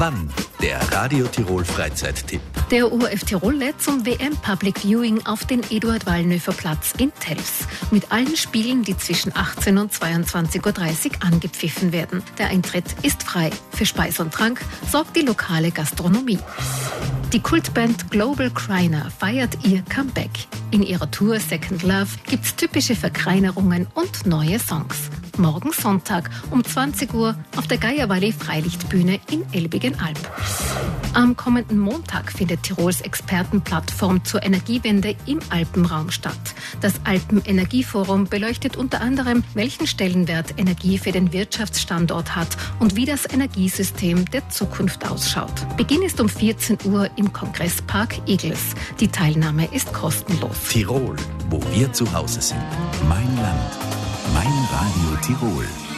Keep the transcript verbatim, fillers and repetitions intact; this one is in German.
Wann? Der Radio Tirol Freizeittipp. Der O R F Tirol lädt zum W M Public Viewing auf den Eduard-Wallnöfer-Platz in Telfs. Mit allen Spielen, die zwischen achtzehn und zweiundzwanzig Uhr dreißig angepfiffen werden. Der Eintritt ist frei. Für Speis und Trank sorgt die lokale Gastronomie. Die Kultband Global Kreiner feiert ihr Comeback. In ihrer Tour Second Love gibt's typische Verkleinerungen und neue Songs. Morgen Sonntag um zwanzig Uhr auf der Geierwalli Freilichtbühne in Elbigen-Alb. Am kommenden Montag findet Tirols Expertenplattform zur Energiewende im Alpenraum statt. Das Alpenenergieforum beleuchtet unter anderem, welchen Stellenwert Energie für den Wirtschaftsstandort hat und wie das Energiesystem der Zukunft ausschaut. Beginn ist um vierzehn Uhr im Kongresspark Igels. Die Teilnahme ist kostenlos. Tirol, wo wir zu Hause sind. Mein Land. Mein Radio Tirol.